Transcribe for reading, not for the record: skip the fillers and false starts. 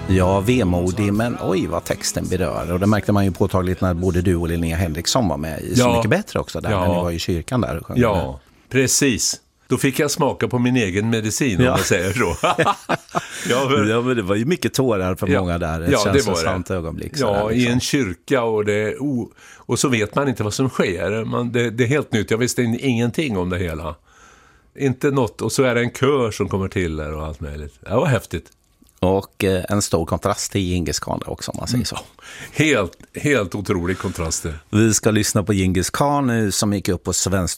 Ja, vemodig, men oj vad texten berör. Och det märkte man ju påtagligt när både du och Linnea Henriksson var med i Så mycket bättre också, där när ni var i kyrkan där och sjöng. Ja, precis. Då fick jag smaka på min egen medicin, om jag säger så. Ja, men det var ju mycket tårar för många där. Ett känslosamt ögonblick. Ja, liksom. i en kyrka och så vet man inte vad som sker. Det är helt nytt. Jag visste ingenting om det hela. Inte något. Och så är det en kör som kommer till där och allt möjligt. Det var häftigt. Och en stor kontrast till Djingis Khan också, om man säger så. Helt otrolig kontrast. Vi ska lyssna på Djingis Khan som gick upp på Svensk